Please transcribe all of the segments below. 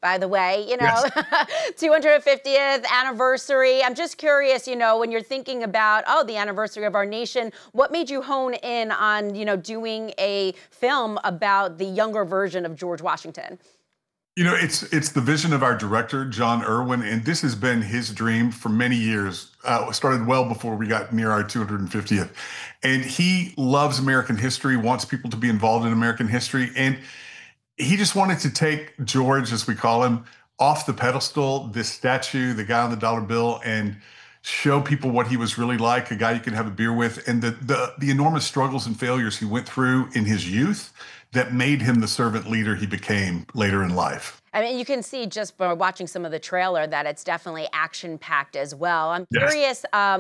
by the way, Yes. 250th anniversary. I'm just curious, when you're thinking about, the anniversary of our nation, what made you hone in on, doing a film about the younger version of George Washington? It's the vision of our director, John Irwin, and this has been his dream for many years. It started well before we got near our 250th. And he loves American history, wants people to be involved in American history. And he just wanted to take George, as we call him, off the pedestal, this statue, the guy on the dollar bill, and show people what he was really like, a guy you can have a beer with, and the enormous struggles and failures he went through in his youth that made him the servant leader he became later in life. I mean, you can see just by watching some of the trailer that it's definitely action-packed as well. I'm Yes. curious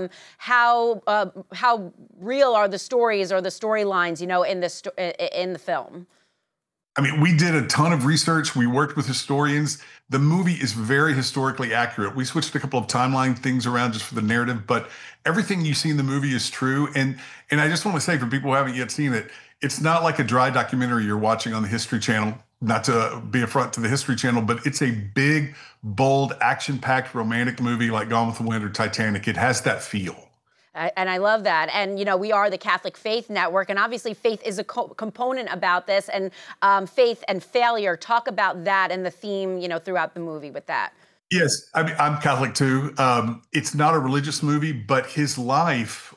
how real are the stories or the storylines, in the film? I mean, we did a ton of research. We worked with historians. The movie is very historically accurate. We switched a couple of timeline things around just for the narrative, but everything you see in the movie is true. And I just want to say, for people who haven't yet seen it, it's not like a dry documentary you're watching on the History Channel, not to be a front to the History Channel, but it's a big, bold, action-packed romantic movie like Gone with the Wind or Titanic. It has that feel. And I love that. And, we are the Catholic Faith Network, and obviously faith is a component about this, and faith and failure. Talk about that and the theme, throughout the movie with that. Yes, I mean, I'm Catholic too. It's not a religious movie, but his life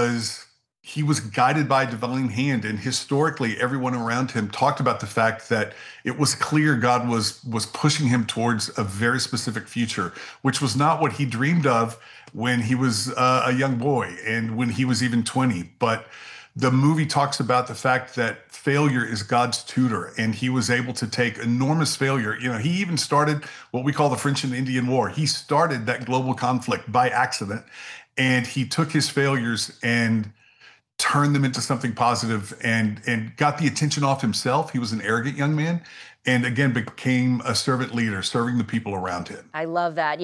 he was guided by a divine hand. And historically, everyone around him talked about the fact that it was clear God was pushing him towards a very specific future, which was not what he dreamed of when he was a young boy and when he was even 20. But the movie talks about the fact that failure is God's tutor, and he was able to take enormous failure. He even started what we call the French and Indian War. He started that global conflict by accident, and he took his failures and turned them into something positive and got the attention off himself. He was an arrogant young man, and again became a servant leader, serving the people around him. I love that.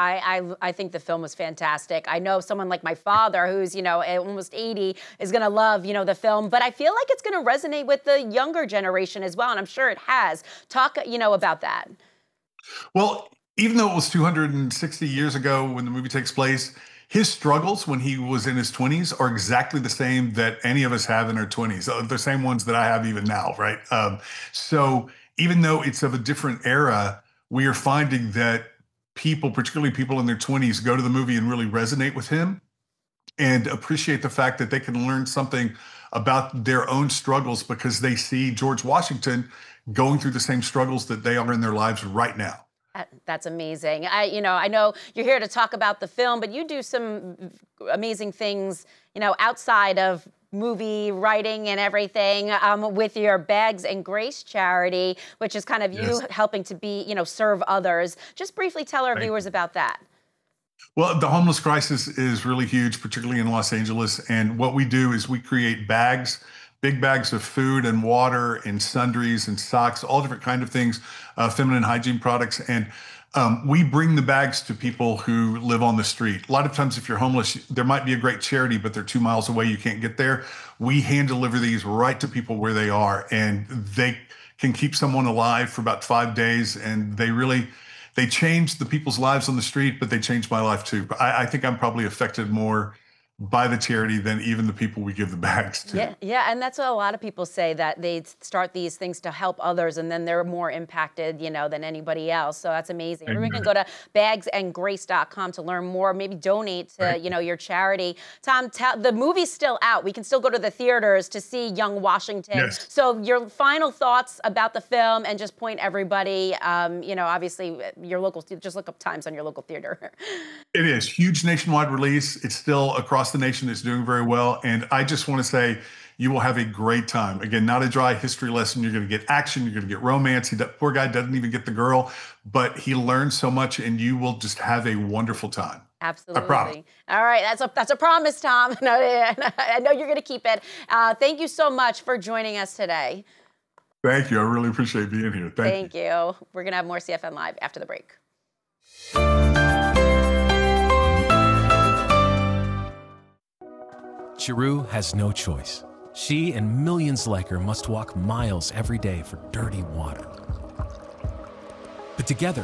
I think the film was fantastic. I know someone like my father, who's almost 80, is going to love the film, but I feel like it's going to resonate with the younger generation as well, and I'm sure it has. Talk about that. Well, even though it was 260 years ago when the movie takes place, his struggles when he was in his 20s are exactly the same that any of us have in our 20s, the same ones that I have even now, right? So even though it's of a different era, we are finding that people, particularly people in their 20s, go to the movie and really resonate with him and appreciate the fact that they can learn something about their own struggles because they see George Washington going through the same struggles that they are in their lives right now. That's amazing. I know you're here to talk about the film, but you do some amazing things, outside of movie writing and everything, with your Bags and Grace charity, which is kind of you helping to be, serve others. Just briefly tell our viewers about that. Well, the homeless crisis is really huge, particularly in Los Angeles. And what we do is we create bags, big bags of food and water and sundries and socks, all different kind of things, feminine hygiene products. And we bring the bags to people who live on the street. A lot of times if you're homeless, there might be a great charity, but they're 2 miles away, you can't get there. We hand deliver these right to people where they are, and they can keep someone alive for about 5 days. And they change the people's lives on the street, but they changed my life too. I think I'm probably affected more by the charity than even the people we give the bags to. Yeah, and that's what a lot of people say, that they start these things to help others, and then they're more impacted, than anybody else. So that's amazing. Everyone can go to bagsandgrace.com to learn more, maybe donate to, your charity. Tom, the movie's still out. We can still go to the theaters to see Young Washington. Yes. So your final thoughts about the film, and just point everybody, obviously your local, just look up times on your local theater. It is huge nationwide release. It's still across the nation. It's doing very well. And I just want to say you will have a great time. Again, not a dry history lesson. You're going to get action. You're going to get romance. That poor guy doesn't even get the girl, but he learns so much, and you will just have a wonderful time. Absolutely. I promise. All right. That's a promise, Tom. No, I know you're going to keep it. Thank you so much for joining us today. Thank you. I really appreciate being here. Thank you. We're going to have more CFN Live after the break. Chiru has no choice. She and millions like her must walk miles every day for dirty water. But together,